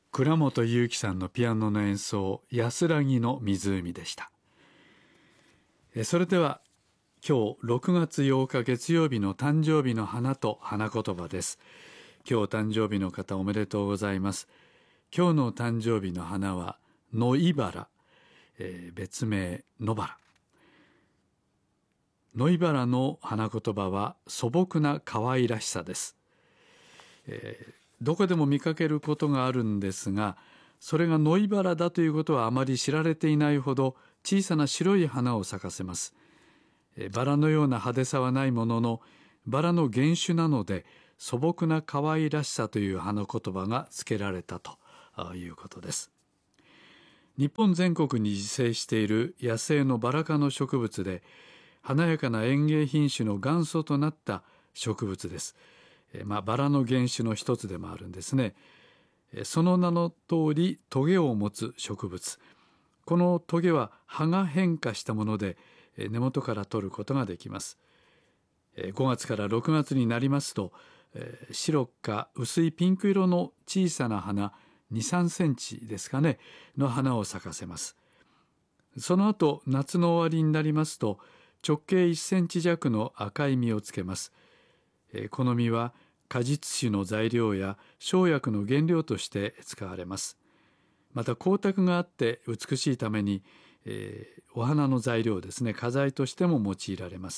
倉本祐樹さんのピアノの演奏、安らぎの湖でした。それでは今日6月8日月曜日の誕生日の花と花言葉です。今日誕生日の方おめでとうございます。今日の誕生日の花は野いばら、別名野バラ。野いばらの花言葉は素朴な可愛らしさです。どこでも見かけることがあるんですが、それが野いばらだということはあまり知られていないほど小さな白い花を咲かせます。バラのような派手さはないものの、バラの原種なので素朴な可愛らしさという花言葉が付けられたということです。日本全国に自生している野生のバラ科の植物で、華やかな園芸品種の元祖となった植物です。バラの原種の一つでもあるんですね。その名の通りトゲを持つ植物。このトゲは葉が変化したもので、根元から取ることができます。5月から6月になりますと、白か薄いピンク色の小さな花2、3センチですかねの花を咲かせます。その後夏の終わりになりますと直径1センチ弱の赤い実をつけます。この実は果実酒の材料や生薬の原料として使われます。また光沢があって美しいために、お花の材料ですね、花材としても用いられます。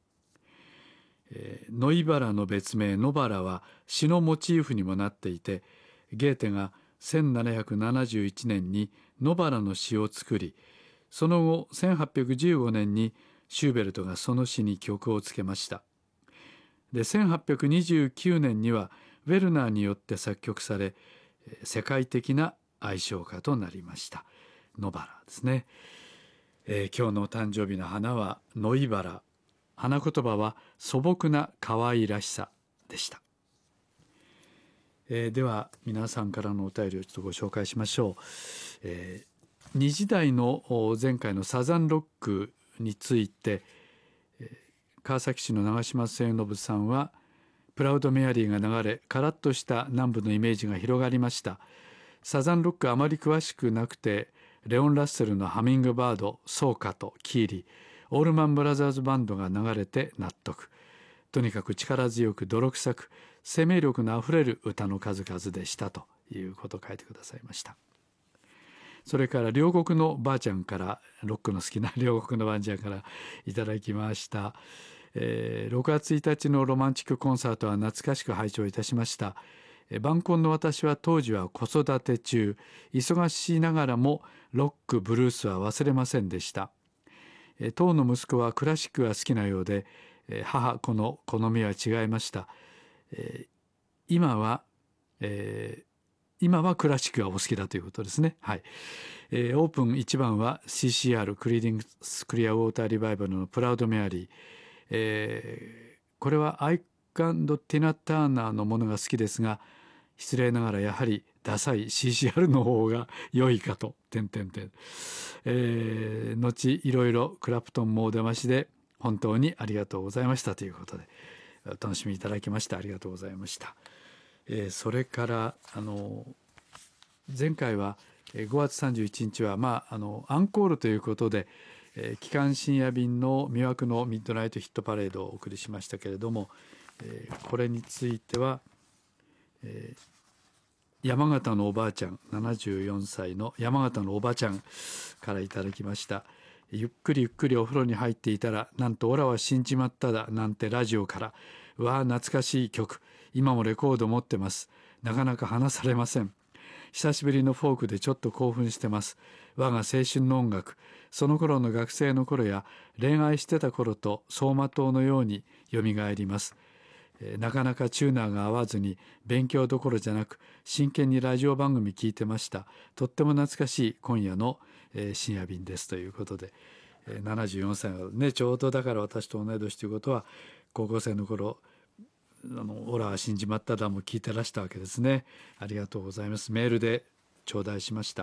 野いばらの別名野バラは詩のモチーフにもなっていて、ゲーテが1771年に野バラの詩を作り、その後1815年にシューベルトがその詩に曲をつけました。で1829年にはウェルナーによって作曲され、世界的な愛称歌となりました。野バラですね。今日の誕生日の花は野いばら。花言葉は素朴な可愛らしさでした。では皆さんからのお便りをちょっとご紹介しましょう。2時台の前回のサザンロックについて、川崎市の長嶋末信さんは、プラウドメアリーが流れカラッとした南部のイメージが広がりました。サザンロックあまり詳しくなくて、レオン・ラッセルのハミングバード、ソーカとキーリ、オールマンブラザーズバンドが流れて納得。とにかく力強く泥臭く生命力のあふれる歌の数々でしたということを書いてくださいました。それから両国のばあちゃんから、ロックの好きな両国のばあちゃんからいただきました。6月1日のロマンチックコンサートは懐かしく拝聴いたしました。晩婚の私は当時は子育て中、忙しいながらもロックブルースは忘れませんでした。当の息子はクラシックが好きなようで、母子の好みは違いました。今はクラシックがお好きだということですね。はい。オープン1番は CCR クリーディングスクリアウォーターリバイバルのプラウドメアリー。これはアイカンド・ティナ・ターナーのものが好きですが、失礼ながらやはりダサい CCR の方が良いかと。後いろいろクラプトンもお出ましで本当にありがとうございましたということで、お楽しみいただきましてありがとうございました。それから前回は5月31日は、アンコールということで、機関深夜便の魅惑のミッドナイトヒットパレードをお送りしましたけれども、これについては、山形のおばあちゃん、74歳の山形のおばちゃんからいただきました。ゆっくりゆっくりお風呂に入っていたら、なんとオラは死んじまっただなんてラジオから、うわあ懐かしい曲、今もレコード持ってます。なかなか離されません。久しぶりのフォークでちょっと興奮してます。我が青春の音楽、その頃の学生の頃や恋愛してた頃と走馬灯のようによみがえります。なかなかチューナーが合わずに勉強どころじゃなく真剣にラジオ番組聞いてました。とっても懐かしい今夜の、深夜便ですということで、74歳のね、ちょうどだから私と同い年ということは高校生の頃オラは死んじまっただも聞いてらしたわけですね。ありがとうございます。メールで頂戴しました。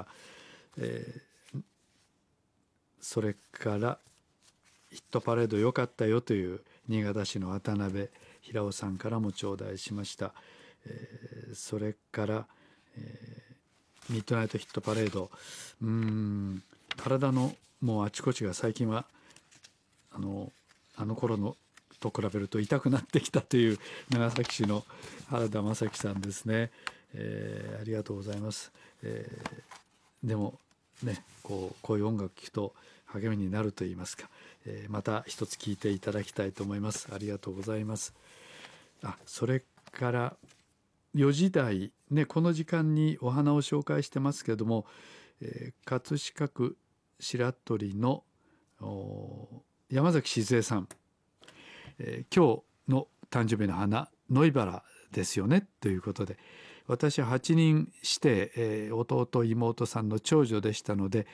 それからヒットパレード良かったよという新潟市の渡辺平尾さんからも頂戴しました。それから、 ミッドナイトヒットパレード、体のもうあちこちが最近はあの頃のと比べると痛くなってきたという長崎市の原田正樹さんですね。ありがとうございます。でもね、こういう音楽聴くと励みになると言いますか、また一つ聴いていただきたいと思います。ありがとうございます。それから4時台ね、この時間にお花を紹介してますけれども、葛飾区白鳥の山崎静江さん、今日の誕生日の花ノイバラですよねということで、私は8人して、弟妹さんの長女でしたので、